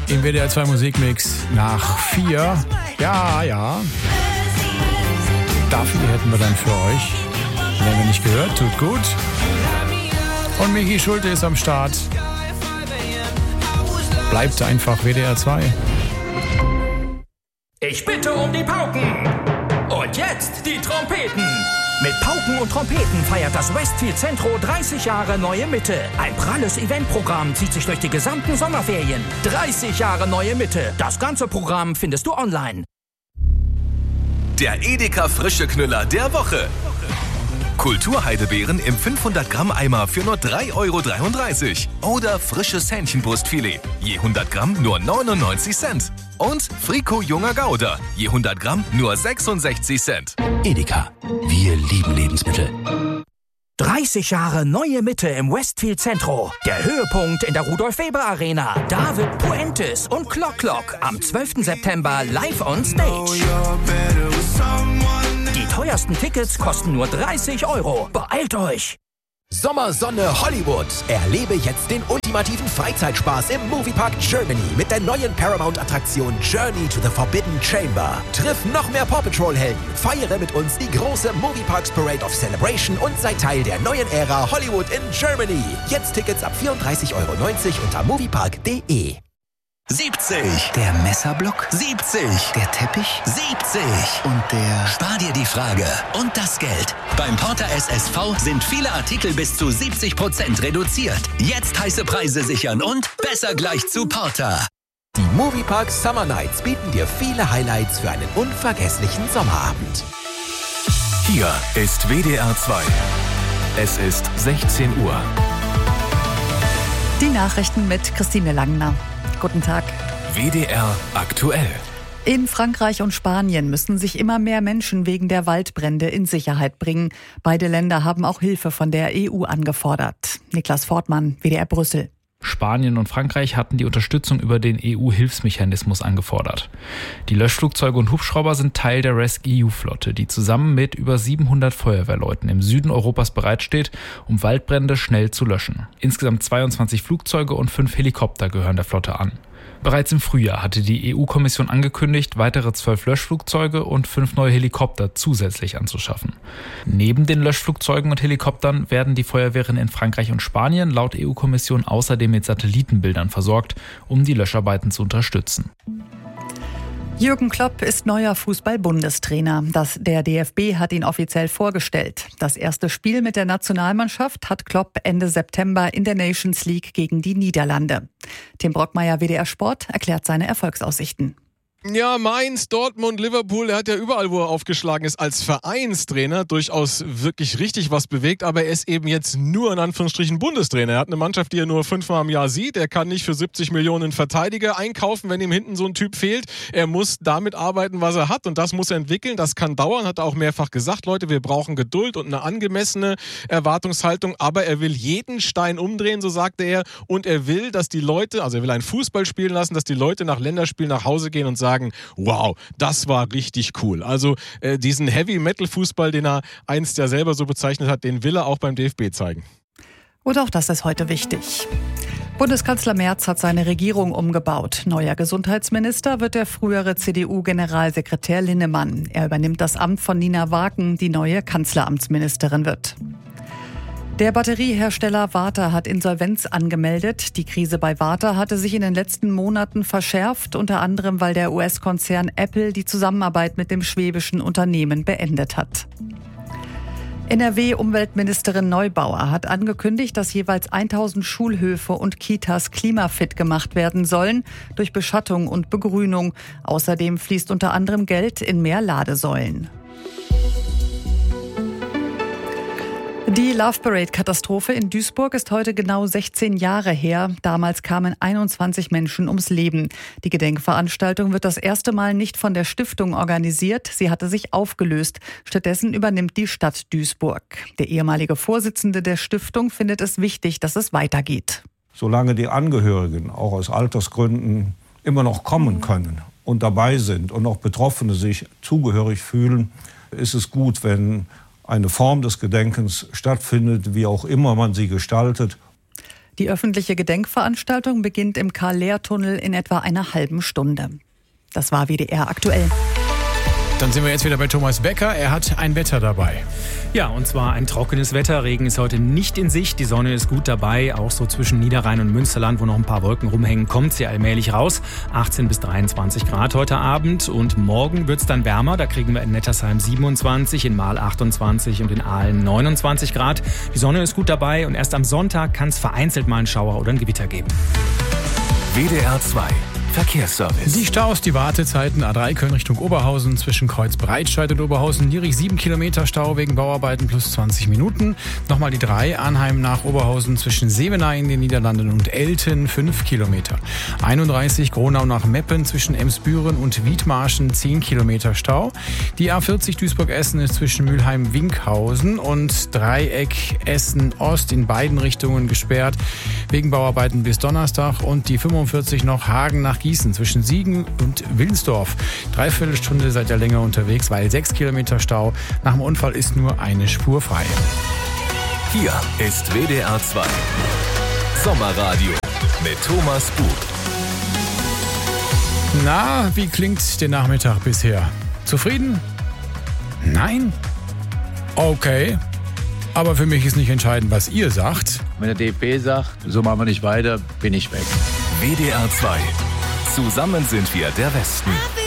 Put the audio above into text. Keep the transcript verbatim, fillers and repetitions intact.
Im W D R zwei Musikmix nach vier. Ja, ja. Dafür hätten wir dann für euch. Länger nicht gehört, tut gut. Und Michi Schulte ist am Start. Bleibt einfach W D R zwei. Ich bitte um die Pauken. Und jetzt die Trompeten. Mit Pauken und Trompeten feiert das Westfield Centro dreißig Jahre Neue Mitte. Ein pralles Eventprogramm zieht sich durch die gesamten Sommerferien. dreißig Jahre Neue Mitte. Das ganze Programm findest du online. Der Edeka Frische Knüller der Woche. Kulturheidebeeren im fünfhundert Gramm Eimer für nur drei Euro dreiunddreißig. Oder frisches Hähnchenbrustfilet. Je hundert Gramm nur neunundneunzig Cent. Und Friko Junger Gouda. Je hundert Gramm nur sechsundsechzig Cent. Edeka. Wir lieben Lebensmittel. dreißig Jahre Neue Mitte im Westfield Centro. Der Höhepunkt in der Rudolf-Weber-Arena. David Puentes und Clock Clock am zwölften September live on stage. Die teuersten Tickets kosten nur dreißig Euro. Beeilt euch! Sommersonne Hollywood. Erlebe jetzt den ultimativen Freizeitspaß im Moviepark Germany mit der neuen Paramount-Attraktion Journey to the Forbidden Chamber. Triff noch mehr Paw Patrol-Helden, feiere mit uns die große Movieparks Parade of Celebration und sei Teil der neuen Ära Hollywood in Germany. Jetzt Tickets ab vierunddreißig Euro neunzig unter moviepark punkt de. siebzig. Der Messerblock? siebzig. Der Teppich? siebzig. Und der... Spar dir die Frage und das Geld. Beim Porter S S V sind viele Artikel bis zu siebzig Prozent reduziert. Jetzt heiße Preise sichern und besser gleich zu Porter. Die Moviepark Summer Nights bieten dir viele Highlights für einen unvergesslichen Sommerabend. Hier ist W D R zwei. Es ist sechzehn Uhr. Die Nachrichten mit Christine Langner. Guten Tag. W D R aktuell. In Frankreich und Spanien müssen sich immer mehr Menschen wegen der Waldbrände in Sicherheit bringen. Beide Länder haben auch Hilfe von der E U angefordert. Niklas Fortmann, W D R Brüssel. Spanien und Frankreich hatten die Unterstützung über den E U-Hilfsmechanismus angefordert. Die Löschflugzeuge und Hubschrauber sind Teil der RescEU-E U-Flotte, die zusammen mit über siebenhundert Feuerwehrleuten im Süden Europas bereitsteht, um Waldbrände schnell zu löschen. Insgesamt zweiundzwanzig Flugzeuge und fünf Helikopter gehören der Flotte an. Bereits im Frühjahr hatte die E U-Kommission angekündigt, weitere zwölf Löschflugzeuge und fünf neue Helikopter zusätzlich anzuschaffen. Neben den Löschflugzeugen und Helikoptern werden die Feuerwehren in Frankreich und Spanien laut E U-Kommission außerdem mit Satellitenbildern versorgt, um die Löscharbeiten zu unterstützen. Jürgen Klopp ist neuer Fußball-Bundestrainer. Das, der D F B hat ihn offiziell vorgestellt. Das erste Spiel mit der Nationalmannschaft hat Klopp Ende September in der Nations League gegen die Niederlande. Tim Brockmeier, W D R Sport, erklärt seine Erfolgsaussichten. Ja, Mainz, Dortmund, Liverpool, er hat ja überall, wo er aufgeschlagen ist, als Vereinstrainer durchaus wirklich richtig was bewegt, aber er ist eben jetzt nur in Anführungsstrichen Bundestrainer. Er hat eine Mannschaft, die er nur fünfmal im Jahr sieht. Er kann nicht für siebzig Millionen Verteidiger einkaufen, wenn ihm hinten so ein Typ fehlt. Er muss damit arbeiten, was er hat, und das muss er entwickeln. Das kann dauern, hat er auch mehrfach gesagt. Leute, wir brauchen Geduld und eine angemessene Erwartungshaltung, aber er will jeden Stein umdrehen, so sagte er, und er will, dass die Leute, also er will einen Fußball spielen lassen, dass die Leute nach Länderspielen nach Hause gehen und sagen, wow, das war richtig cool. Also äh, diesen Heavy-Metal-Fußball, den er einst ja selber so bezeichnet hat, den will er auch beim D F B zeigen. Und auch das ist heute wichtig. Bundeskanzler Merz hat seine Regierung umgebaut. Neuer Gesundheitsminister wird der frühere C D U-Generalsekretär Linnemann. Er übernimmt das Amt von Nina Wagen, die neue Kanzleramtsministerin wird. Der Batteriehersteller Varta hat Insolvenz angemeldet. Die Krise bei Varta hatte sich in den letzten Monaten verschärft, unter anderem weil der U S-Konzern Apple die Zusammenarbeit mit dem schwäbischen Unternehmen beendet hat. N R W-Umweltministerin Neubauer hat angekündigt, dass jeweils tausend Schulhöfe und Kitas klimafit gemacht werden sollen durch Beschattung und Begrünung. Außerdem fließt unter anderem Geld in mehr Ladesäulen. Die Love Parade-Katastrophe in Duisburg ist heute genau sechzehn Jahre her. Damals kamen einundzwanzig Menschen ums Leben. Die Gedenkveranstaltung wird das erste Mal nicht von der Stiftung organisiert. Sie hatte sich aufgelöst. Stattdessen übernimmt die Stadt Duisburg. Der ehemalige Vorsitzende der Stiftung findet es wichtig, dass es weitergeht. Solange die Angehörigen auch aus Altersgründen immer noch kommen können und dabei sind und auch Betroffene sich zugehörig fühlen, ist es gut, wenn eine Form des Gedenkens stattfindet, wie auch immer man sie gestaltet. Die öffentliche Gedenkveranstaltung beginnt im Karl-Lehr-Tunnel in etwa einer halben Stunde. Das war W D R aktuell. Dann sind wir jetzt wieder bei Thomas Becker. Er hat ein Wetter dabei. Ja, und zwar ein trockenes Wetter. Regen ist heute nicht in Sicht. Die Sonne ist gut dabei. Auch so zwischen Niederrhein und Münsterland, wo noch ein paar Wolken rumhängen, kommt sie allmählich raus. achtzehn bis dreiundzwanzig Grad heute Abend. Und morgen wird's dann wärmer. Da kriegen wir in Nettersheim siebenundzwanzig, in Marl achtundzwanzig und in Aalen neunundzwanzig Grad. Die Sonne ist gut dabei. Und erst am Sonntag kann es vereinzelt mal einen Schauer oder ein Gewitter geben. W D R zwei Verkehrsservice. Die Staus, die Wartezeiten A drei Köln Richtung Oberhausen zwischen Kreuzbreitscheid und Oberhausen. Niedrig sieben Kilometer Stau wegen Bauarbeiten plus zwanzig Minuten. Nochmal die drei Arnheim nach Oberhausen zwischen Sevenay in den Niederlanden und Elten fünf Kilometer. einunddreißig Gronau nach Meppen zwischen Emsbüren und Wiedmarschen zehn Kilometer Stau. Die A vierzig Duisburg-Essen ist zwischen Mülheim-Winkhausen und Dreieck Essen-Ost in beiden Richtungen gesperrt wegen Bauarbeiten bis Donnerstag. Und die fünfundvierzig noch Hagen nach Gießen zwischen Siegen und Wilnsdorf. Dreiviertel Stunde seid ihr länger unterwegs, weil sechs Kilometer Stau. Nach dem Unfall ist nur eine Spur frei. Hier ist W D R zwei Sommerradio mit Thomas Bug. Na, wie klingt der Nachmittag bisher? Zufrieden? Nein? Okay. Aber für mich ist nicht entscheidend, was ihr sagt. Wenn der D F B sagt, so machen wir nicht weiter, bin ich weg. W D R zwei. Zusammen sind wir der Westen.